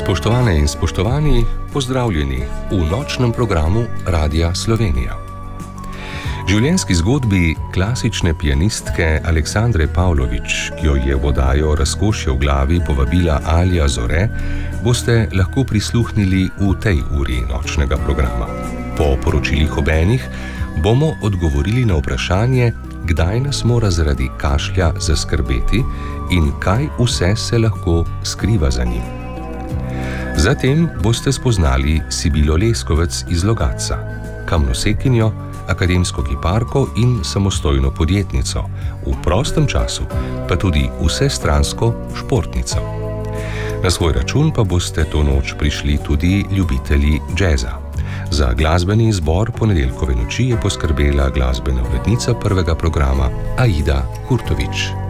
Spoštovane in spoštovani, pozdravljeni v nočnem programu Radia Slovenija. Življenjski zgodbi klasične pianistke Aleksandre Pavlović, ki jo je v oddajo Razkošje v glavi povabila Alja Zore, boste lahko prisluhnili v tej uri nočnega programa. Po poročilih ob enih bomo odgovorili na vprašanje, kdaj nas mora zaradi kašlja zaskrbeti in kaj vse se lahko skriva za njim. Zatem boste spoznali Sibilo Leskovec iz Logatca, kamnosekinjo, akademsko kiparko in samostojno podjetnico, v prostem času pa tudi vsestransko športnico. Na svoj račun pa boste to noč prišli tudi ljubitelji džeza. Za glasbeni izbor ponedeljkove noči je poskrbela glasbena urednica prvega programa Aida Kurtovič.